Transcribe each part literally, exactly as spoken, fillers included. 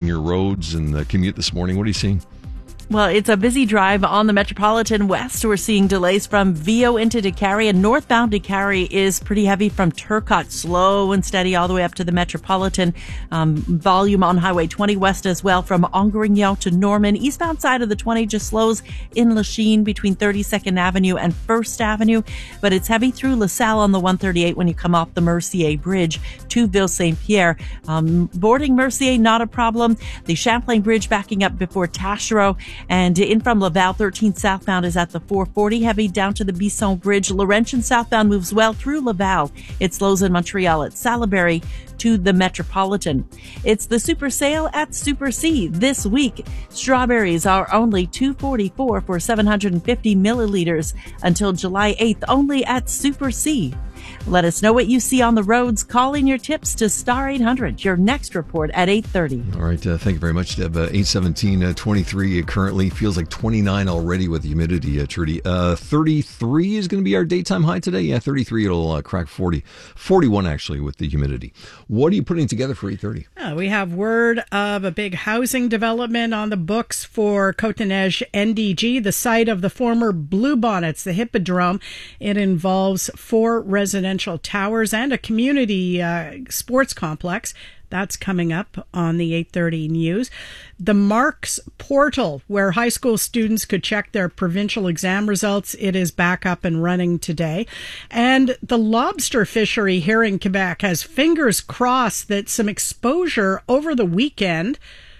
your roads and the commute this morning. What are you seeing? Well, it's a busy drive on the Metropolitan West. We're seeing delays from Vio into Décarie, and northbound Décarie is pretty heavy from Turcotte, slow and steady all the way up to the Metropolitan. Um, volume on Highway twenty West as well from Angrignon to Norman. Eastbound side of the twenty just slows in Lachine between thirty-second Avenue and First Avenue, but it's heavy through LaSalle on the one thirty-eight when you come off the Mercier Bridge to Ville-Saint-Pierre. Um, boarding Mercier, not a problem. The Champlain Bridge backing up before Taschereau. And in from Laval, thirteen southbound is at the four forty, heavy down to the Bisson Bridge. Laurentian southbound moves well through Laval. It slows in Montreal at Salaberry to the Metropolitan. It's the Super Sale at Super C this week. Strawberries are only two forty-four for seven hundred fifty milliliters until July eighth, only at Super C. Let us know what you see on the roads. Call in your tips to Star eight hundred. Your next report at eight thirty. All right. Uh, thank you very much, Deb. Uh, eight seventeen, uh, twenty-three uh, currently. Feels like twenty-nine already with the humidity, uh, Trudy. Uh, thirty-three is going to be our daytime high today. Yeah, thirty-three. It'll uh, crack forty. forty-one, actually, with the humidity. What are you putting together for eight thirty? Uh, we have word of a big housing development on the books for Côte-des-Neiges N D G, the site of the former Bluebonnets, the Hippodrome. It involves four residential towers and a community uh, sports complex. That's coming up on the eight thirty news. The Marks portal, where high school students could check their provincial exam results, it is back up and running today. And the lobster fishery here in Quebec has fingers crossed that some exposure over the weekend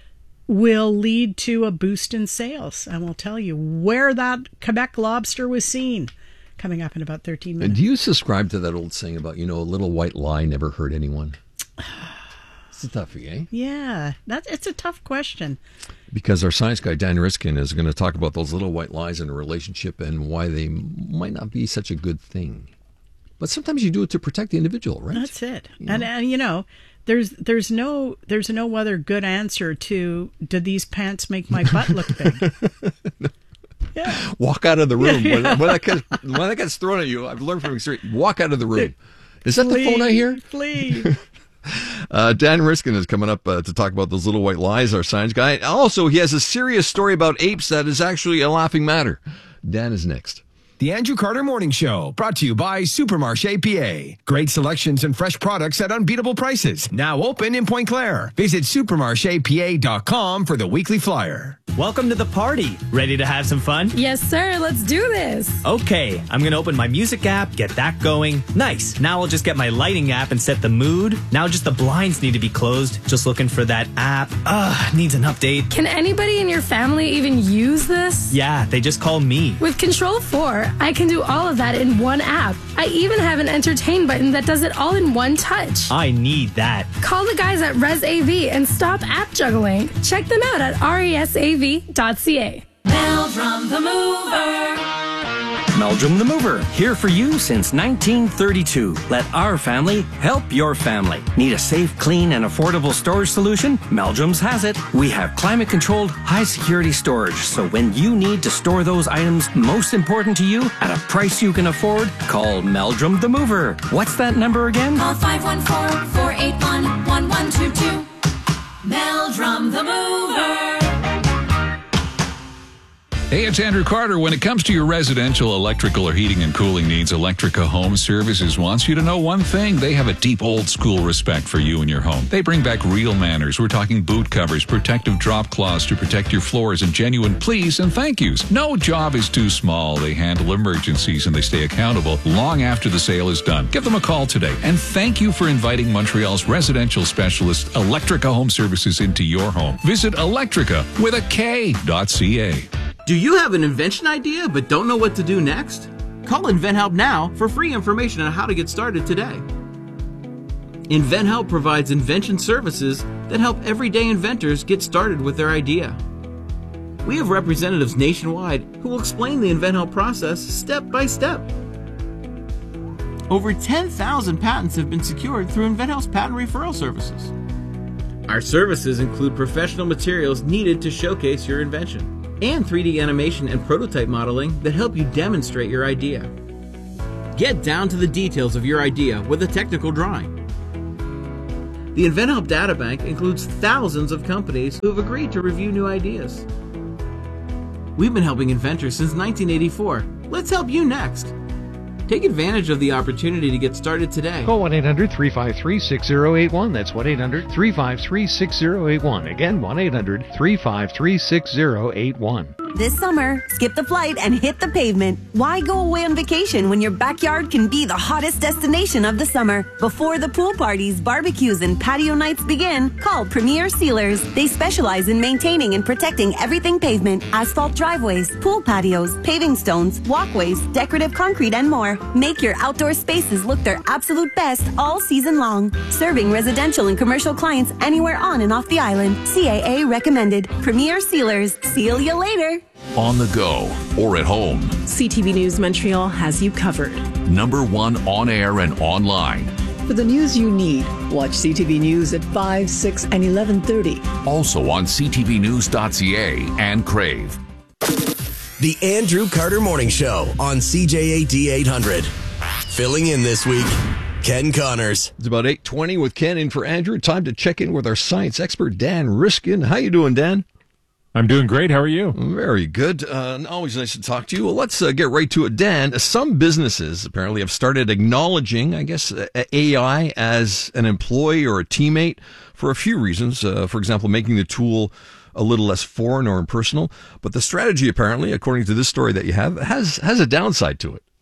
will lead to a boost in sales. And we'll tell you where that Quebec lobster was seen. Coming up in about thirteen minutes. Do you subscribe to that old saying about, you know, a little white lie never hurt anyone? It's a toughie, eh? Yeah, that, it's a tough question. Because our science guy, Dan Riskin, is going to talk about those little white lies in a relationship and why they might not be such a good thing. But sometimes you do it to protect the individual, right? That's it. You know? And, and, you know, there's there's no there's no other good answer to, do these pants make my butt look big? Yeah. Walk out of the room. Yeah, yeah. When, when, that gets, when that gets thrown at you, I've learned from experience, walk out of the room. Is that Please, the phone I hear? Please. Uh, Dan Riskin is coming up uh, to talk about those little white lies, our science guy. Also, he has a serious story about apes that is actually a laughing matter. Dan is next. The Andrew Carter Morning Show, brought to you by Supermarché P A. Great selections and fresh products at unbeatable prices. Now open in Pointe Claire. Visit supermarché p a dot com for the weekly flyer. Welcome to the party. Ready to have some fun? Yes, sir. Let's do this. Okay, I'm going to open my music app, get that going. Nice. Now I'll just get my lighting app and set the mood. Now just the blinds need to be closed. Just looking for that app. Ugh, needs an update. Can anybody in your family even use this? Yeah, they just call me. With Control four, I can do all of that in one app. I even have an entertain button that does it all in one touch. I need that. Call the guys at Res A V and stop app juggling. Check them out at resav dot c a. Meldrum the Mover. Meldrum the Mover, here for you since nineteen thirty-two. Let our family help your family. Need a safe, clean, and affordable storage solution? Meldrum's has it. We have climate-controlled, high-security storage, so when you need to store those items most important to you at a price you can afford, call Meldrum the Mover. What's that number again? Call five one four, four eight one, one one two two. Meldrum the Mover. Hey, it's Andrew Carter. When it comes to your residential electrical or heating and cooling needs, Electrica Home Services wants you to know one thing. They have a deep old-school respect for you and your home. They bring back real manners. We're talking boot covers, protective drop cloths to protect your floors, and genuine please and thank yous. No job is too small. They handle emergencies, and they stay accountable long after the sale is done. Give them a call today. And thank you for inviting Montreal's residential specialist, Electrica Home Services, into your home. Visit Electrica with a K dot C A. Do you have an invention idea but don't know what to do next? Call InventHelp now for free information on how to get started today. InventHelp provides invention services that help everyday inventors get started with their idea. We have representatives nationwide who will explain the InventHelp process step by step. Over ten thousand patents have been secured through InventHelp's patent referral services. Our services include professional materials needed to showcase your invention, and three D animation and prototype modeling that help you demonstrate your idea. Get down to the details of your idea with a technical drawing. The InventHelp Databank includes thousands of companies who have agreed to review new ideas. We've been helping inventors since nineteen eighty-four. Let's help you next. Take advantage of the opportunity to get started today. Call one eight hundred three five three six zero eight one. That's one eight hundred three five three six zero eight one. Again, one eight hundred three five three six zero eight one. This summer, skip the flight and hit the pavement. Why go away on vacation when your backyard can be the hottest destination of the summer? Before the pool parties, barbecues, and patio nights begin, call Premier Sealers. They specialize in maintaining and protecting everything pavement, asphalt driveways, pool patios, paving stones, walkways, decorative concrete, and more. Make your outdoor spaces look their absolute best all season long. Serving residential and commercial clients anywhere on and off the island. C A A recommended. Premier Sealers. Seal you later. On the go or at home, C T V News Montreal has you covered. Number one on air and online. For the news you need, watch C T V News at five, six, and eleven thirty. Also on c t v news dot c a and Crave. The Andrew Carter Morning Show on C J A D eight hundred. Filling in this week, Ken Connors. It's about eight twenty with Ken in for Andrew. Time to check in with our science expert, Dan Riskin. How you doing, Dan? I'm doing great. How are you? Very good. Uh, always nice to talk to you. Well, let's uh, get right to it. Dan, some businesses apparently have started acknowledging, I guess, A I as an employee or a teammate for a few reasons. Uh, for example, making the tool a little less foreign or impersonal. But the strategy, apparently, according to this story that you have, has has a downside to it.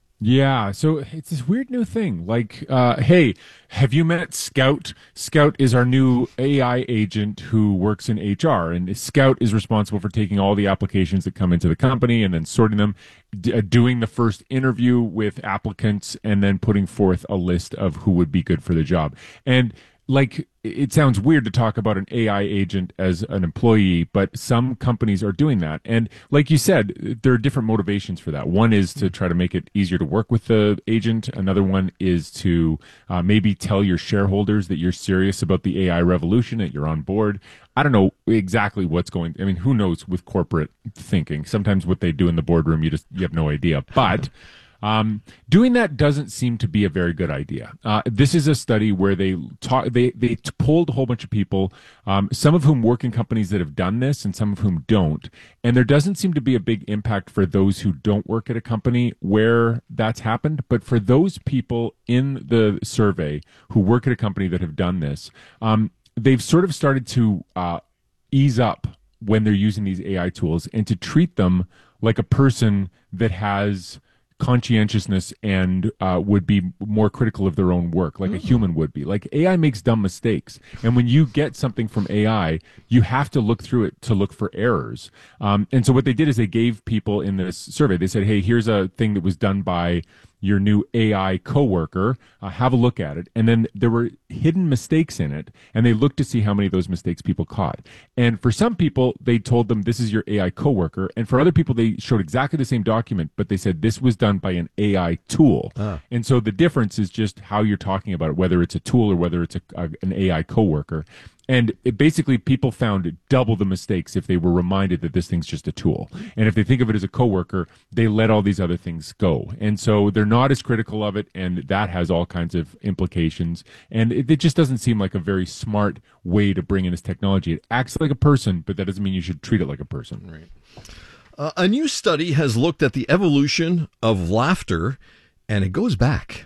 Yeah, so it's this weird new thing. Like, uh, hey, have you met Scout? Scout is our new A I agent who works in H R, and Scout is responsible for taking all the applications that come into the company and then sorting them, d- uh, doing the first interview with applicants, and then putting forth a list of who would be good for the job. And like, it sounds weird to talk about an A I agent as an employee, but some companies are doing that. And like you said, there are different motivations for that. One is to try to make it easier to work with the agent. Another one is to uh, maybe tell your shareholders that you're serious about the A I revolution, that you're on board. I don't know exactly what's going. I mean, who knows with corporate thinking? Sometimes what they do in the boardroom, you just you have no idea. But Um, doing that doesn't seem to be a very good idea. Uh, this is a study where they talk, they, they polled a whole bunch of people, um, some of whom work in companies that have done this and some of whom don't. And there doesn't seem to be a big impact for those who don't work at a company where that's happened. But for those people in the survey who work at a company that have done this, um, they've sort of started to, uh, ease up when they're using these A I tools and to treat them like a person that has conscientiousness and uh, would be more critical of their own work, like mm-hmm. a human would be. Like, A I makes dumb mistakes, and when you get something from A I, you have to look through it to look for errors. Um, and so what they did is they gave people in this survey, they said, hey, here's a thing that was done by your new A I coworker, uh, have a look at it. And then there were hidden mistakes in it, and they looked to see how many of those mistakes people caught. And for some people, they told them, this is your A I coworker. And for other people, they showed exactly the same document, but they said this was done by an A I tool. Ah. And so the difference is just how you're talking about it, whether it's a tool or whether it's a, a, an A I coworker. And it basically, people found double the mistakes if they were reminded that this thing's just a tool. And if they think of it as a coworker, they let all these other things go. And so they're not as critical of it, and that has all kinds of implications. And it, it just doesn't seem like a very smart way to bring in this technology. It acts like a person, but that doesn't mean you should treat it like a person. Right. Uh, a new study has looked at the evolution of laughter, and it goes back.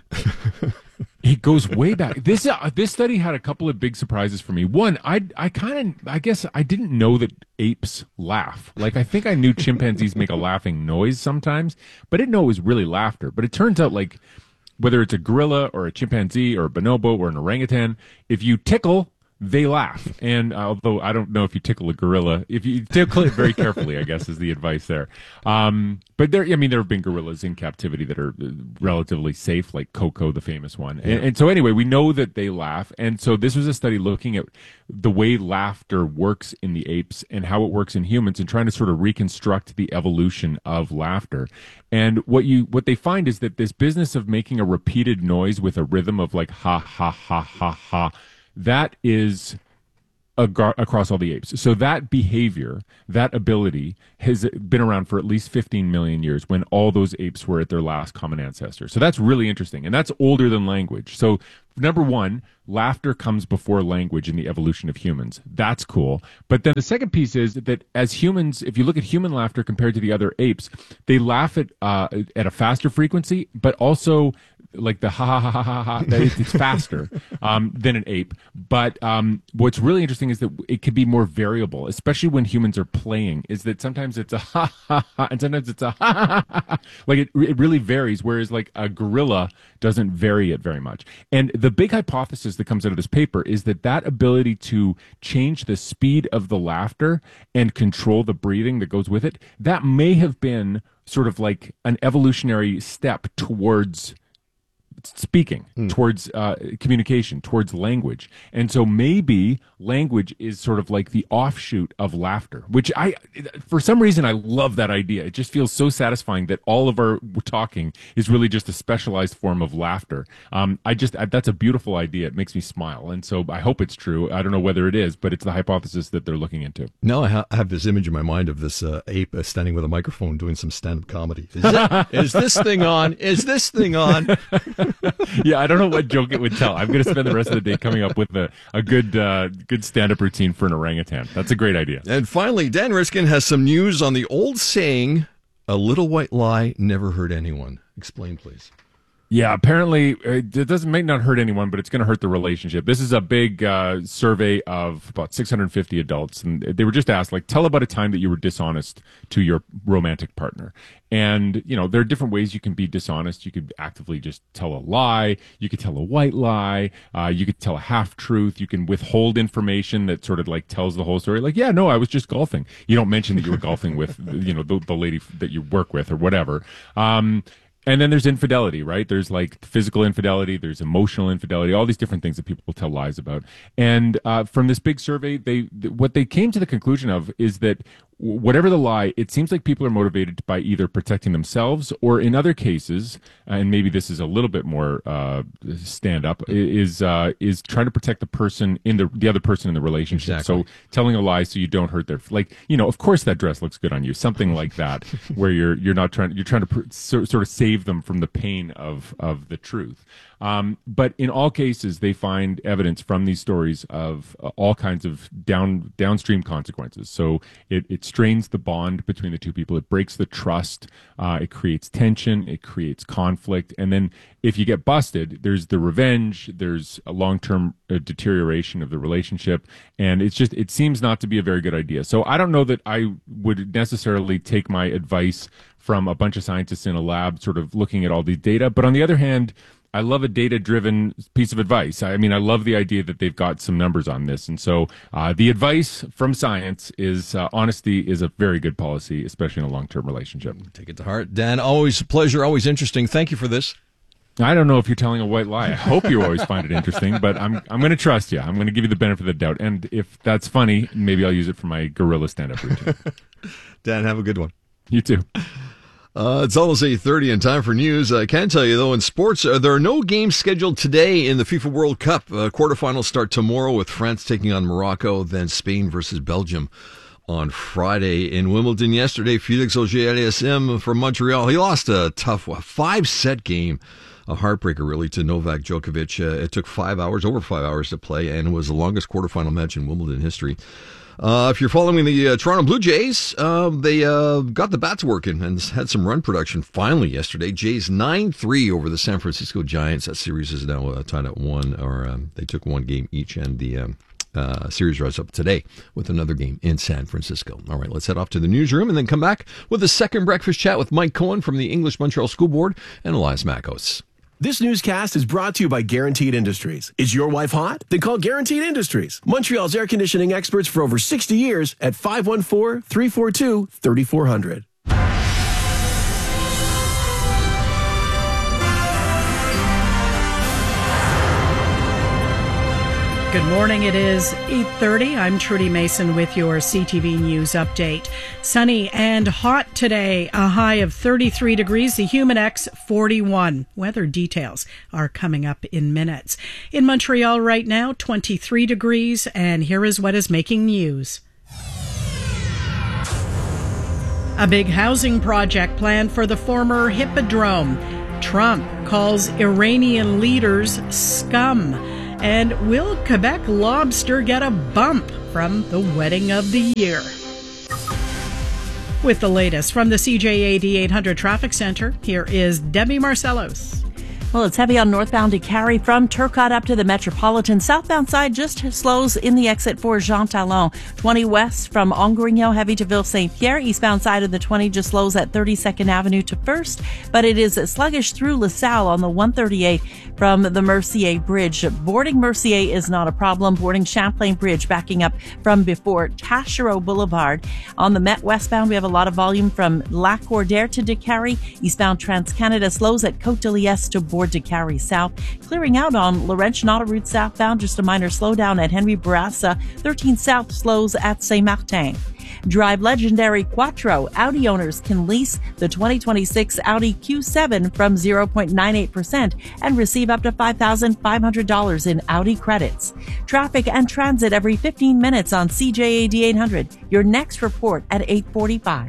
It goes way back. This uh, this study had a couple of big surprises for me. One, I I kind of I guess I didn't know that apes laugh. Like, I think I knew chimpanzees make a laughing noise sometimes, but I didn't know it was really laughter. But it turns out, like, whether it's a gorilla or a chimpanzee or a bonobo or an orangutan, if you tickle, they laugh. And uh, although I don't know if you tickle a gorilla, if you tickle it very carefully, I guess is the advice there. Um, but there, I mean, there have been gorillas in captivity that are relatively safe, like Coco, the famous one. Yeah. And, and so anyway, we know that they laugh. And so this was a study looking at the way laughter works in the apes and how it works in humans, and trying to sort of reconstruct the evolution of laughter. And what you what they find is that this business of making a repeated noise with a rhythm of like ha ha ha ha ha, that is ag- across all the apes. So that behavior, that ability has been around for at least fifteen million years, when all those apes were at their last common ancestor. So that's really interesting. And that's older than language. So number one, laughter comes before language in the evolution of humans. That's cool. But then the second piece is that as humans, if you look at human laughter compared to the other apes, they laugh at uh, at a faster frequency, but also like the ha ha ha ha ha ha, it's faster um, than an ape. But um, what's really interesting is that it could be more variable, especially when humans are playing, is that sometimes it's a ha ha ha and sometimes it's a ha ha ha ha. Like it, it really varies, whereas like a gorilla doesn't vary it very much. And the big hypothesis that comes out of this paper is that that ability to change the speed of the laughter and control the breathing that goes with it, that may have been sort of like an evolutionary step towards speaking, mm. towards uh, communication, towards language. And so maybe language is sort of like the offshoot of laughter, which I, for some reason, I love that idea. It just feels so satisfying that all of our talking is really just a specialized form of laughter. Um, I just, that's a beautiful idea. It makes me smile. And so I hope it's true. I don't know whether it is, but it's the hypothesis that they're looking into. No, I, ha- I have this image in my mind of this uh, ape uh, standing with a microphone doing some stand-up comedy. Is, it, is this thing on? Is this thing on? Yeah, I don't know what joke it would tell. I'm going to spend the rest of the day coming up with a, a good uh, good stand-up routine for an orangutan. That's a great idea. And finally, Dan Riskin has some news on the old saying, a little white lie never hurt anyone. Explain, please. Yeah, apparently it doesn't may not hurt anyone, but it's going to hurt the relationship. This is a big uh, survey of about six hundred fifty adults, and they were just asked, like, tell about a time that you were dishonest to your romantic partner. And, you know, there are different ways you can be dishonest. You could actively just tell a lie. You could tell a white lie. Uh, you could tell a half-truth. You can withhold information that sort of, like, tells the whole story. Like, yeah, no, I was just golfing. You don't mention that you were golfing with, you know, the, the lady that you work with or whatever. Um And then there's infidelity, right? There's like physical infidelity, there's emotional infidelity, all these different things that people tell lies about. And uh, from this big survey, they th- what they came to the conclusion of is that whatever the lie, it seems like people are motivated by either protecting themselves or in other cases, and maybe this is a little bit more uh, stand up, is uh, is trying to protect the person in the the other person in the relationship. Exactly. So telling a lie so you don't hurt their, like, you know, of course that dress looks good on you, something like that, where you're you're not trying you're trying to pr- so, sort of save them from the pain of of the truth. Um, but in all cases, they find evidence from these stories of uh, all kinds of down downstream consequences. So it, it strains the bond between the two people. It breaks the trust. Uh, it creates tension. It creates conflict. And then if you get busted, there's the revenge. There's a long-term uh, deterioration of the relationship. And it's just, it seems not to be a very good idea. So I don't know that I would necessarily take my advice from a bunch of scientists in a lab sort of looking at all these data. But on the other hand, I love a data-driven piece of advice. I mean, I love the idea that they've got some numbers on this. And so uh, the advice from science is uh, honesty is a very good policy, especially in a long-term relationship. Take it to heart. Dan, always a pleasure, always interesting. Thank you for this. I don't know if you're telling a white lie. I hope you always find it interesting, but I'm I'm going to trust you. I'm going to give you the benefit of the doubt. And if that's funny, maybe I'll use it for my gorilla stand-up routine. Dan, have a good one. You too. Uh, it's almost eight thirty and time for news. I can tell you, though, in sports, uh, there are no games scheduled today in the FIFA World Cup. Uh, quarterfinals start tomorrow with France taking on Morocco, then Spain versus Belgium on Friday. In Wimbledon yesterday, Felix Auger-Aliassime from Montreal, he lost a tough five-set game, a heartbreaker, really, to Novak Djokovic. Uh, it took five hours, over five hours to play, and was the longest quarterfinal match in Wimbledon history. Uh, if you're following the uh, Toronto Blue Jays, uh, they uh, got the bats working and had some run production finally yesterday. Jays nine three over the San Francisco Giants. That series is now uh, tied at one, or um, they took one game each, and the um, uh, series runs up today with another game in San Francisco. All right, let's head off to the newsroom and then come back with a second breakfast chat with Mike Cohen from the English Montreal School Board and Elias Makos. This newscast is brought to you by Guaranteed Industries. Is your wife hot? Then call Guaranteed Industries. Montreal's air conditioning experts for over sixty years at five one four, three four two, three four zero zero. Good morning. It is eight thirty. I'm Trudy Mason with your C T V News update. Sunny and hot today, a high of thirty-three degrees, the Humidex forty-one. Weather details are coming up in minutes. In Montreal right now, twenty-three degrees, and here is what is making news. A big housing project planned for the former Hippodrome. Trump calls Iranian leaders scum. And will Quebec lobster get a bump from the wedding of the year? With the latest from the C J A D eight hundred Traffic Center, here is Debbie Marcellos. Well, it's heavy on northbound to Carrie from Turcotte up to the Metropolitan. Southbound side just slows in the exit for Jean Talon. twenty west from Angrignon, heavy to Ville Saint Pierre. Eastbound side of the twenty just slows at thirty-second Avenue to First, but it is sluggish through LaSalle on the one thirty-eight from the Mercier Bridge. Boarding Mercier is not a problem. Boarding Champlain Bridge backing up from before Taschereau Boulevard. On the Met westbound, we have a lot of volume from Lac Cordaire to Décarie. Eastbound Trans-Canada slows at Côte de Liesse to Bourg to Carrie South. Clearing out on Laurentian Autoroute southbound, just a minor slowdown at Henry Bourassa. thirteen South slows at Saint-Martin. Drive legendary Quattro. Audi owners can lease the twenty twenty-six Audi Q seven from zero point nine eight percent and receive up to five thousand five hundred dollars in Audi credits. Traffic and transit every fifteen minutes on C J A D eight hundred. Your next report at eight forty-five.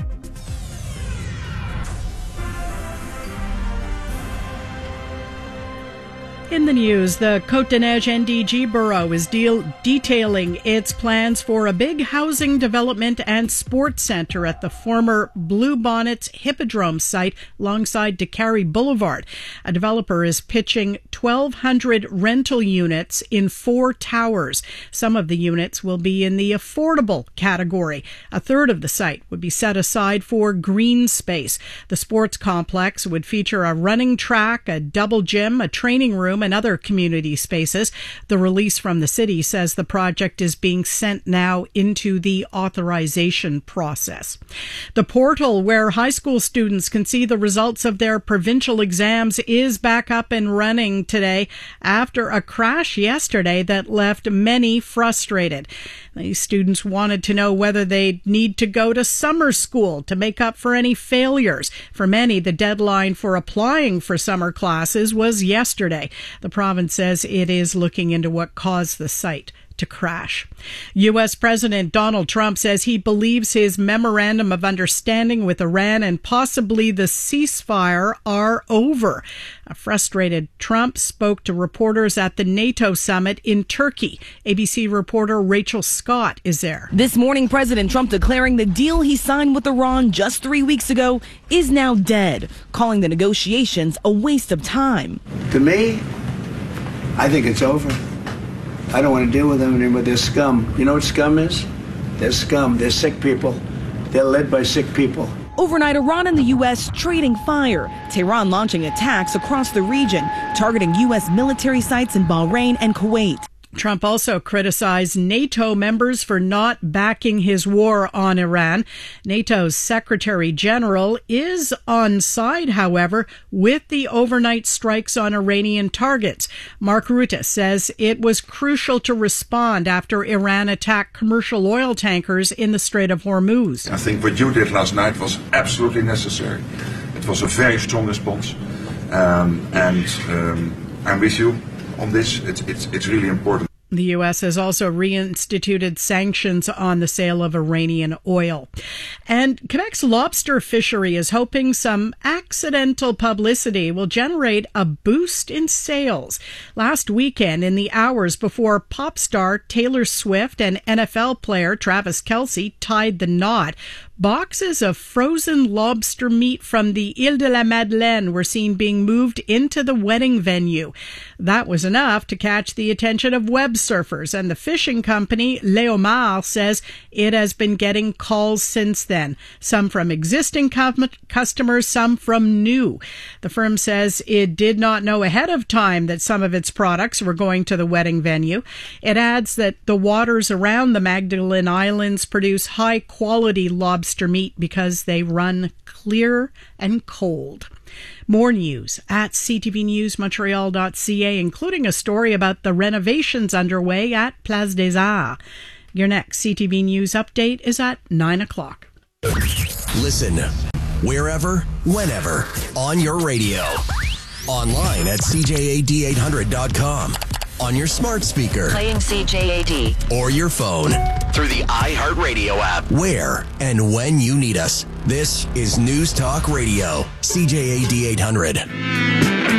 In the news, the Côte-des-Neiges N D G Bureau is deal- detailing its plans for a big housing development and sports center at the former Bluebonnets Hippodrome site alongside Décarie Boulevard. A developer is pitching twelve hundred rental units in four towers. Some of the units will be in the affordable category. A third of the site would be set aside for green space. The sports complex would feature a running track, a double gym, a training room, and other community spaces. The release from the city says the project is being sent now into the authorization process. The portal where high school students can see the results of their provincial exams is back up and running today after a crash yesterday that left many frustrated. These students wanted to know whether they'd need to go to summer school to make up for any failures. For many, the deadline for applying for summer classes was yesterday. The province says it is looking into what caused the site to crash. U S President Donald Trump says he believes his memorandum of understanding with Iran and possibly the ceasefire are over. A frustrated Trump spoke to reporters at the NATO summit in Turkey. A B C reporter Rachel Scott is there. This morning, President Trump declaring the deal he signed with Iran just three weeks ago is now dead, calling the negotiations a waste of time. To me, I think it's over. I don't want to deal with them anymore. They're scum. You know what scum is? They're scum. They're sick people. They're led by sick people. Overnight, Iran and the U S trading fire. Tehran launching attacks across the region, targeting U S military sites in Bahrain and Kuwait. Trump also criticized NATO members for not backing his war on Iran. NATO's Secretary General is on side, however, with the overnight strikes on Iranian targets. Mark Rutte says it was crucial to respond after Iran attacked commercial oil tankers in the Strait of Hormuz. I think what you did last night was absolutely necessary. It was a very strong response, um, and um, I'm with you on this. It's, it's, it's really important. The U S has also reinstituted sanctions on the sale of Iranian oil. And Quebec's lobster fishery is hoping some accidental publicity will generate a boost in sales. Last weekend, in the hours before pop star Taylor Swift and N F L player Travis Kelce tied the knot, boxes of frozen lobster meat from the Ile de la Madeleine were seen being moved into the wedding venue. That was enough to catch the attention of web surfers, and the fishing company Leomar says it has been getting calls since then, some from existing com- customers, some from new. The firm says it did not know ahead of time that some of its products were going to the wedding venue. It adds that the waters around the Magdalen Islands produce high-quality lobster meat because they run clear and cold. More news at c t v news montreal dot c a, including a story about the renovations underway at Place des Arts. Your next C T V News update is at nine o'clock. Listen wherever, whenever, on your radio. Online at c j a d eight hundred dot com. on your smart speaker. Playing C J A D. Or your phone. Through the iHeartRadio app. Where and when you need us. This is News Talk Radio, C J A D eight hundred.